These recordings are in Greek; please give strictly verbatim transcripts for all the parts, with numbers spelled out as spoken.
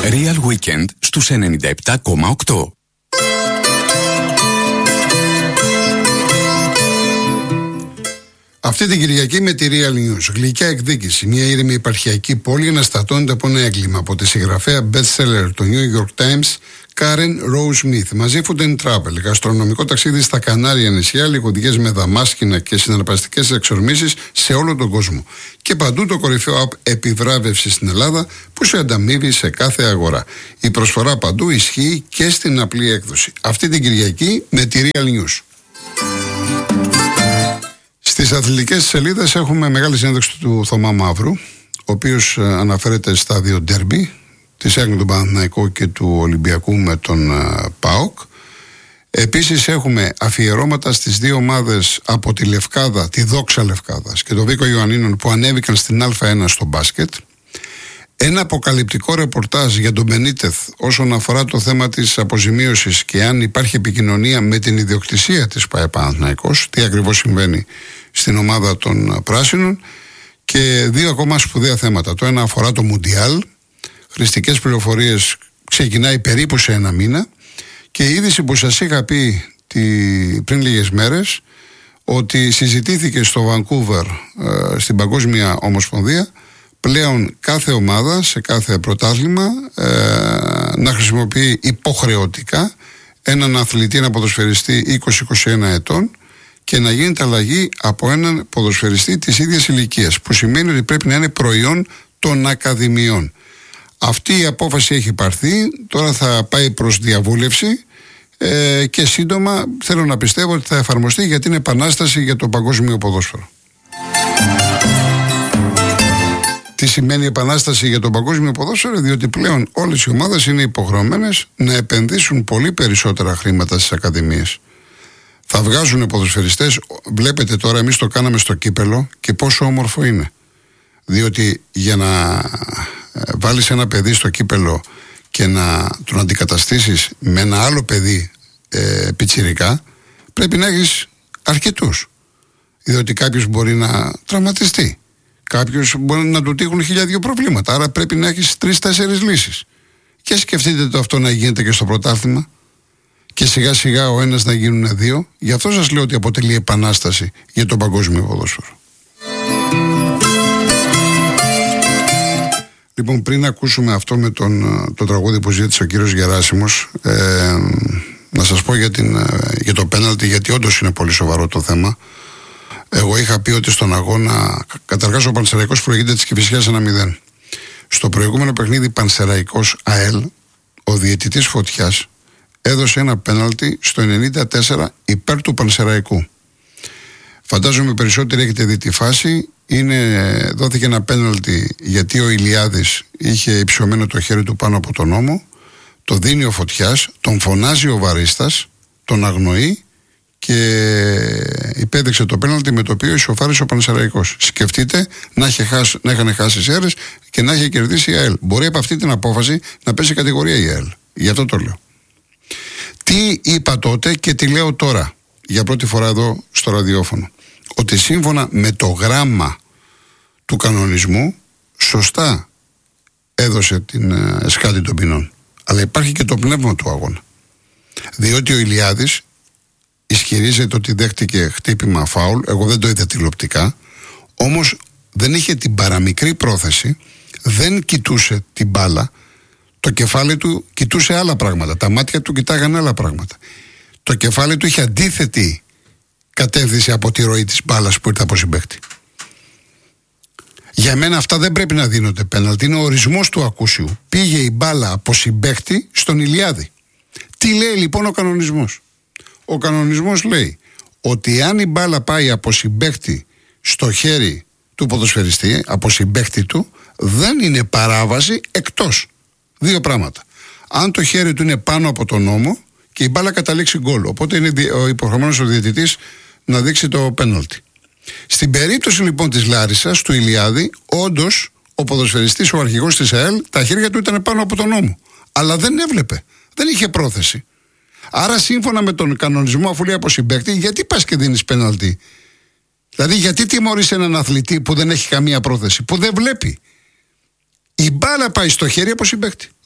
Real Weekend στους ενενήντα επτά κόμμα οκτώ. Αυτή την Κυριακή με τη Real News. Γλυκιά εκδίκηση. Μια ήρεμη επαρχιακή πόλη αναστατώνεται από ένα έγκλημα από τη συγγραφέα bestseller του New York Times, Karen Rose Smith. Μαζί food and travel. Γαστρονομικό ταξίδι στα Κανάρια νησιά, λιγουδιές με δαμάσκηνα και συναρπαστικές εξορμήσεις σε όλο τον κόσμο. Και παντού το κορυφαίο app επιβράβευση στην Ελλάδα που σε ανταμείβει σε κάθε αγορά. Η προσφορά παντού ισχύει και στην απλή έκδοση. Αυτή την Κυριακή με τη Real News. Στις αθλητικές σελίδες έχουμε μεγάλη συνέντευξη του Θωμά Μαύρου, ο οποίος αναφέρεται στα δύο ντέρμπι, της ΑΕΚ του Παναθηναϊκού και του Ολυμπιακού με τον ΠΑΟΚ. Επίσης έχουμε αφιερώματα στις δύο ομάδες από τη Λευκάδα, τη Δόξα Λευκάδας και το Βίκο Ιωαννίνων που ανέβηκαν στην Α1 στο μπάσκετ. Ένα αποκαλυπτικό ρεπορτάζ για τον Μπενίτεθ όσον αφορά το θέμα της αποζημίωσης και αν υπάρχει επικοινωνία με την ιδιοκτησία της ΠΑΕ Παναθηναϊκός, τι ακριβώς συμβαίνει στην ομάδα των Πράσινων, και δύο ακόμα σπουδαία θέματα. Το ένα αφορά το Μουντιάλ, χρηστικές πληροφορίες, ξεκινάει περίπου σε ένα μήνα, και η είδηση που σας είχα πει τη, πριν λίγες μέρες, ότι συζητήθηκε στο Βανκούβερ ε, στην Παγκόσμια Ομοσπονδία πλέον κάθε ομάδα σε κάθε πρωτάθλημα ε, να χρησιμοποιεί υποχρεωτικά έναν αθλητή, έναν ποδοσφαιριστή είκοσι με είκοσι ένα ετών και να γίνεται αλλαγή από έναν ποδοσφαιριστή της ίδιας ηλικίας, που σημαίνει ότι πρέπει να είναι προϊόν των ακαδημιών. Αυτή η απόφαση έχει πάρθει, τώρα θα πάει προς διαβούλευση ε, και σύντομα θέλω να πιστεύω ότι θα εφαρμοστεί, γιατί είναι επανάσταση για το παγκόσμιο ποδόσφαιρο. Τι σημαίνει επανάσταση για το παγκόσμιο ποδόσφαιρο? Διότι πλέον όλες οι ομάδες είναι υποχρεωμένες να επενδύσουν πολύ περισσότερα χρήματα στις ακαδημίες. Θα βγάζουν ποδοσφαιριστές. Βλέπετε τώρα, εμείς το κάναμε στο κύπελο και πόσο όμορφο είναι. Διότι για να βάλεις ένα παιδί στο κύπελο και να τον αντικαταστήσεις με ένα άλλο παιδί ε, πιτσιρικά, πρέπει να έχεις αρκετούς. Διότι κάποιος μπορεί να τραυματιστεί. Κάποιος μπορεί να του τύχουν χίλια δύο προβλήματα. Άρα πρέπει να έχεις τρεις-τέσσερις λύσεις. Και σκεφτείτε το αυτό να γίνεται και στο πρωτάθλημα. Και σιγά σιγά ο ένας να γίνουν δύο. Γι' αυτό σας λέω ότι αποτελεί επανάσταση για το παγκόσμιο ποδόσφαιρο. Λοιπόν, πριν ακούσουμε αυτό με τον, το τραγούδι που ζήτησε ο κύριος Γεράσιμος, ε, να σας πω για, την, για το πέναλτι, γιατί όντως είναι πολύ σοβαρό το θέμα. Εγώ είχα πει ότι στον αγώνα, καταρχάς ο Πανσεραϊκός προηγείται της Κηφισιάς ένα μηδέν. Στο προηγούμενο παιχνίδι Πανσεραϊκός ΑΕΛ, ο διαιτητής Φωτιάς έδωσε ένα πέναλτι στο ενενήντα τέσσερα υπέρ του Πανσεραϊκού. Φαντάζομαι περισσότεροι έχετε δει τη φάση. Είναι, δόθηκε ένα πέναλτι γιατί ο Ηλιάδης είχε υψωμένο το χέρι του πάνω από τον ώμο. Το δίνει ο Φωτιάς, τον φωνάζει ο βαρίστας, τον αγνοεί και υπέδειξε το πέναλτι με το οποίο ισοφάρισε ο Πανσεραϊκός. Σκεφτείτε να, είχε χάσει, να είχαν χάσει σέρες και να είχε κερδίσει η ΑΕΛ. Μπορεί από αυτή την απόφαση να πέσει κατηγορία η ΑΕΛ. Γι' αυτό το λέω. Τι είπα τότε και τι λέω τώρα, για πρώτη φορά εδώ στο ραδιόφωνο? Ότι σύμφωνα με το γράμμα του κανονισμού σωστά έδωσε την ε, σκάτη των ποινών. Αλλά υπάρχει και το πνεύμα του αγώνα. Διότι ο Ηλιάδης ισχυρίζεται ότι δέχτηκε χτύπημα φάουλ. Εγώ δεν το είδα τηλεοπτικά. Όμως δεν είχε την παραμικρή πρόθεση, δεν κοιτούσε την μπάλα. Το κεφάλι του κοιτούσε άλλα πράγματα. Τα μάτια του κοιτάγανε άλλα πράγματα. Το κεφάλι του είχε αντίθετη κατεύθυνση από τη ροή της μπάλας που ήρθε από συμπαίκτη. Για μένα αυτά δεν πρέπει να δίνονται πέναλτι. Είναι ο ορισμός του ακούσιου. Πήγε η μπάλα από συμπαίκτη στον Ηλιάδη. Τι λέει λοιπόν ο κανονισμός? Ο κανονισμός λέει ότι αν η μπάλα πάει από συμπαίκτη στο χέρι του ποδοσφαιριστή, από συμπαίκτη του, δεν είναι παράβαση, εκτός δύο πράγματα. Αν το χέρι του είναι πάνω από τον ώμο και η μπάλα καταλήξει γκολ. Οπότε είναι υποχρεωμένος ο διαιτητής να δείξει το πέναλτι. Στην περίπτωση λοιπόν της Λάρισσας, του Ηλιάδη, όντως ο ποδοσφαιριστής, ο αρχηγός της ΑΕΛ, τα χέρια του ήταν πάνω από τον ώμο. Αλλά δεν έβλεπε. Δεν είχε πρόθεση. Άρα σύμφωνα με τον κανονισμό, αφού λέει από συμπαίκτη, γιατί πας και δίνεις πέναλτι? Δηλαδή γιατί τιμωρείς έναν αθλητή που δεν έχει καμία πρόθεση, που δεν βλέπει? Η μπάλα πάει στο χέρι από συμπαίκτη.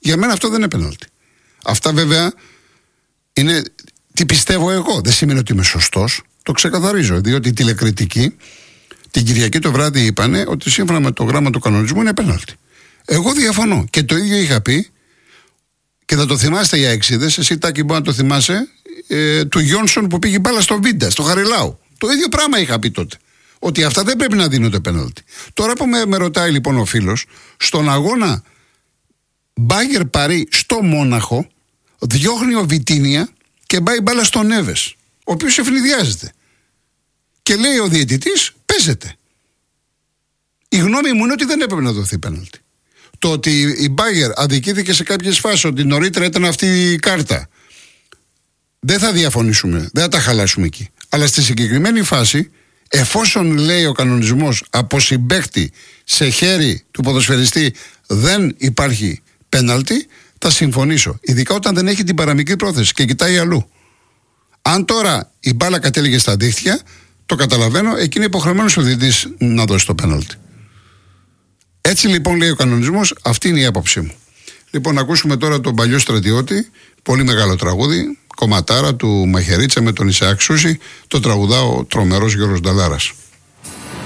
Για μένα αυτό δεν είναι πέναλτι. Αυτά βέβαια είναι τι πιστεύω εγώ. Δεν σημαίνει ότι είμαι σωστός. Το ξεκαθαρίζω. Διότι η τηλεκριτική την Κυριακή το βράδυ είπανε ότι σύμφωνα με το γράμμα του κανονισμού είναι πέναλτι. Εγώ διαφωνώ. Και το ίδιο είχα πει και θα το θυμάστε οι αεξίδες. Εσύ, Τάκη, μπορεί να το θυμάσαι ε, του Γιόνσον που πήγε μπάλα στο Βίντα, στο Χαριλάου. Το ίδιο πράγμα είχα πει τότε. Ότι αυτά δεν πρέπει να δίνονται πέναλτι. Τώρα που με, με ρωτάει λοιπόν ο φίλος, στον αγώνα Μπάγερ Παρί στο Μόναχο, διώχνει ο Βιτίνια και πάει μπάλα στον Νέβες, ο οποίος ευνηδιάζεται. Και λέει ο διαιτητής, παίζεται. Η γνώμη μου είναι ότι δεν έπρεπε να δοθεί πέναλτι. Το ότι η Μπάγερ αδικήθηκε σε κάποιες φάσεις, ότι νωρίτερα ήταν αυτή η κάρτα, δεν θα διαφωνήσουμε, δεν θα τα χαλάσουμε εκεί. Αλλά στη συγκεκριμένη φάση, εφόσον λέει ο κανονισμός από συμπαίχτη σε χέρι του ποδοσφαιριστή δεν υπάρχει πέναλτι, θα συμφωνήσω. Ειδικά όταν δεν έχει την παραμικρή πρόθεση και κοιτάει αλλού. Αν τώρα η μπάλα κατέληγε στα δίχτυα, το καταλαβαίνω, εκεί είναι υποχρεωμένος ο διαιτητής να δώσει το πέναλτι. Έτσι λοιπόν λέει ο κανονισμός, αυτή είναι η άποψή μου. Λοιπόν, να ακούσουμε τώρα τον Παλιό Στρατιώτη, πολύ μεγάλο τραγούδι, κομματάρα του Μαχαιρίτσα με τον Ισαάκ Σούση, το τραγουδά ο τρομερός Γιώργος Νταλάρας.